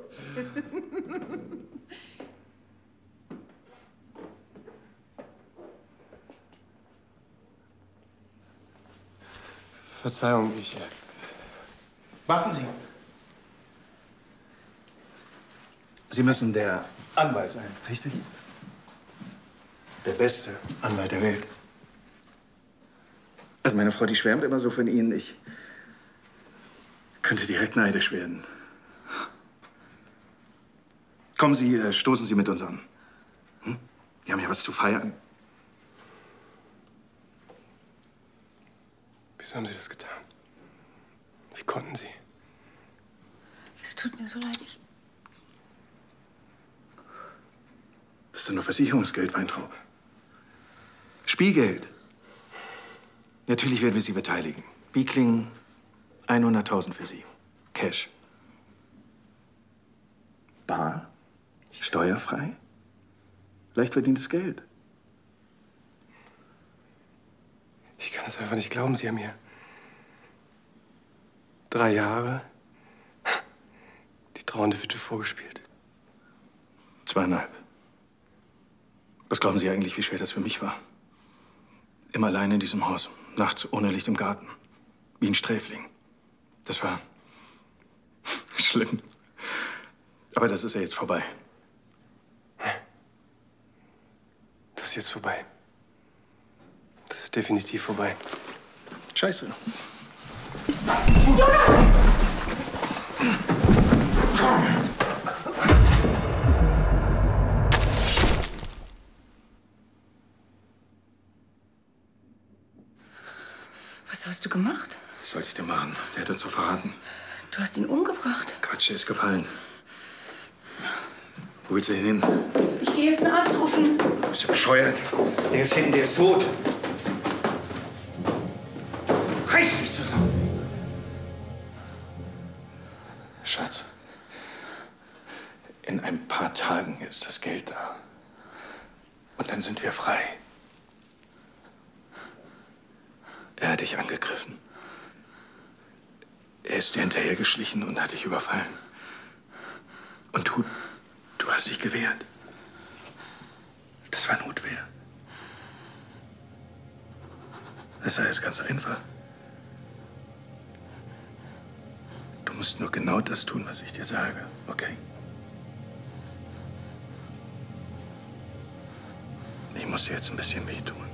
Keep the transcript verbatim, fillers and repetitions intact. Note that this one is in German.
Verzeihung, ich... Warten Sie. Sie müssen der Anwalt sein, richtig? Der beste Anwalt der Welt. Also meine Frau, die schwärmt immer so von Ihnen. Ich könnte direkt neidisch werden. Kommen Sie, äh, stoßen Sie mit uns an. Hm? Wir haben ja was zu feiern. Wieso haben Sie das getan? Wie konnten Sie? Es tut mir so leid, ich... Das ist doch nur Versicherungsgeld, Weintraub. Spielgeld. Natürlich werden wir Sie beteiligen. Biekling, hunderttausend für Sie. Cash. Bar? Steuerfrei? Leicht verdientes Geld. Ich kann es einfach nicht glauben. Sie haben hier drei Jahre die trauernde Witwe vorgespielt. Zweieinhalb. Was glauben Sie eigentlich, wie schwer das für mich war? Immer allein in diesem Haus. Nachts ohne Licht im Garten. Wie ein Sträfling. Das war schlimm. Aber das ist ja jetzt vorbei. Das ist jetzt vorbei. Das ist definitiv vorbei. Scheiße. Jonas! Was hast du gemacht? Was sollte ich denn machen? Der hat uns so verraten. Du hast ihn umgebracht. Quatsch, der ist gefallen. Wo willst du hin? Ich gehe jetzt einen Arzt rufen. Bist du bescheuert? Der ist hinten, der ist tot. Reiß dich zusammen. Schatz, in ein paar Tagen ist das Geld da. Und dann sind wir frei. Er hat dich angegriffen. Er ist dir hinterhergeschlichen und hat dich überfallen. Und du, du hast dich gewehrt. Das war Notwehr. Das ist ganz einfach. Du musst nur genau das tun, was ich dir sage, okay? Ich muss dir jetzt ein bisschen wehtun.